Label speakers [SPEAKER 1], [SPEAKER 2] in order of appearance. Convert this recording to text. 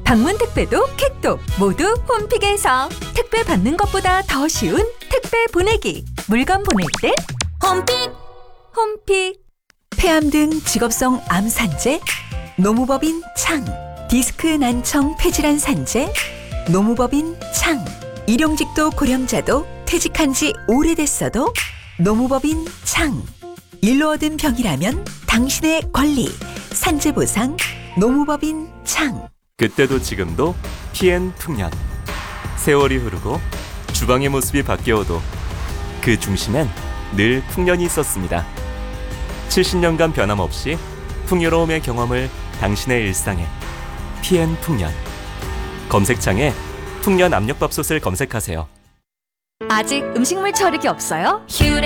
[SPEAKER 1] 방문 택배도 킥도 모두 홈픽에서 택배 받는 것보다 더 쉬운 택배 보내기. 물건 보낼 땐 홈픽. 홈픽. 폐암 등 직업성 암 산재, 노무법인 창. 디스크 난청 폐질환 산재, 노무법인 창. 일용직도 고령자도 퇴직한 지 오래됐어도 노무법인 창. 일로 얻은 병이라면 당신의 권리. 산재보상 노무법인 창.
[SPEAKER 2] 그때도 지금도 PN 풍년. 세월이 흐르고 주방의 모습이 바뀌어도 그 중심엔 늘 풍년이 있었습니다. 70년간 변함없이 풍요로움의 경험을 당신의 일상에. PN 풍년. 검색창에 풍년 압력밥솥을 검색하세요.
[SPEAKER 1] 아직 음식물 처리기 없어요? 휴레